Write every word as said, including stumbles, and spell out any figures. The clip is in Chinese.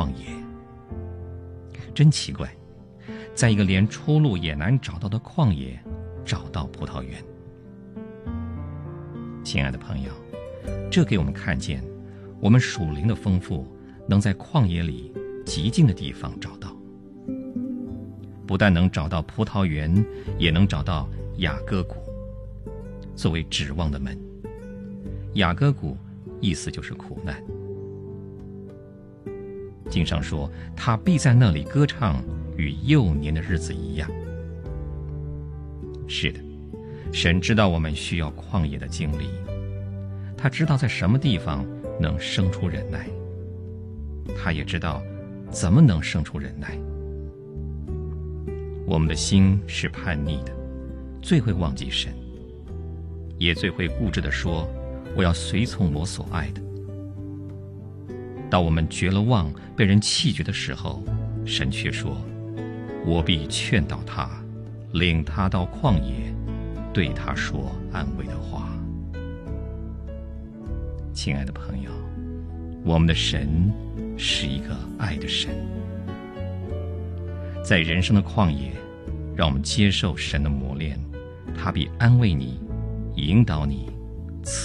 旷野。真奇怪，在一个连出路也难找到的旷野，找到葡萄园。亲爱的朋友，这给我们看见，我们属灵的丰富能在旷野里极静的地方找到。不但能找到葡萄园，也能找到雅各谷，作为指望的门。雅各谷意思就是苦难。经上说，他必在那里歌唱，与幼年的日子一样。是的，神知道我们需要旷野的经历，他知道在什么地方能生出忍耐，他也知道怎么能生出忍耐。我们的心是叛逆的，最会忘记神，也最会固执地说，我要随从我所爱的。当我们绝了望，被人弃绝的时候，神却说，我必劝导他，领他到旷野，对他说安慰的话。亲爱的朋友，我们的神是一个爱的神。在人生的旷野，让我们接受神的磨练，他必安慰你，引导你，